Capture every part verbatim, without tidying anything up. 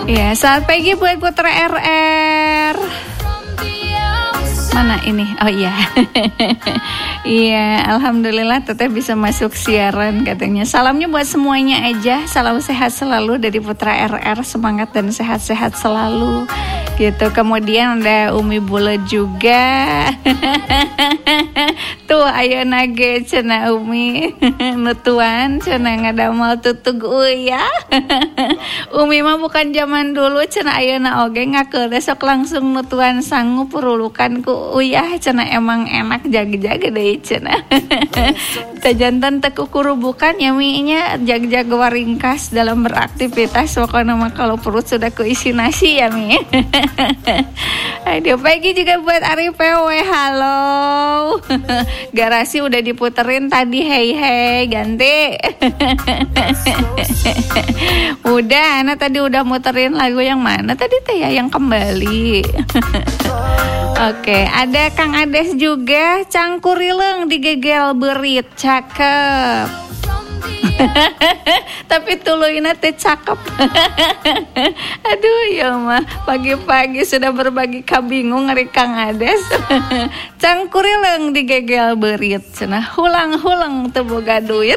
Ya, selamat pagi buat Putra R R. Mana ini? Oh iya. Iya, alhamdulillah teteh bisa masuk siaran katanya. Salamnya buat semuanya aja. Salam sehat selalu dari Putra R R. Semangat dan sehat-sehat selalu. Gitu. Kemudian ada Umi Bule juga. Tuh ayeuna ge cenah Umi. Nutuan cenah ngadamal tutug uya. Umi mah bukan zaman dulu cenah ayeuna oge ngakeul sok langsung nutuan sangu perulukan ku uyah cenah emang enak jaga-jaga deh cenah. Tajantan teu kurubukan ya Mi nya jaga-jaga waringkas dalam beraktivitas pokoknya mah kalau perut sudah keisi nasi ya Mi. Aduh pagi juga buat Ari P W halo. Garasi udah diputerin tadi hei hei ganti. Udah Ana tadi udah muterin lagu yang mana tadi teh ya yang kembali. Oke, ada Kang Ades juga cangkurileng digegel berit cakep. Tapi tuluina teh cakep. Aduh ya mah pagi-pagi sudah berbagi kabingung ngeri Kang Ades. Cangkurileng digegel berit cenah hulang-hulang teu boga duit.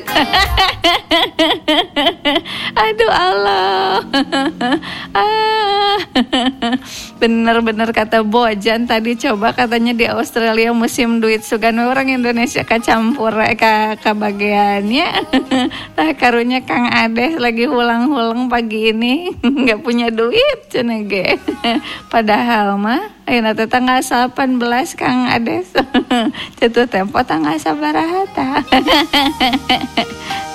Aduh Allah. Ah. Bener-bener kata Bojan tadi coba katanya di Australia musim duit sugan orang Indonesia kacampur ka kabagiannya. Tah karunya Kang Ades lagi hulang-hulang pagi ini nggak punya duit cenah ge. Padahal mah ayeuna teh tanggal delapan belas Kang Ades. Jatuh tempo tanggal sabaraha tah.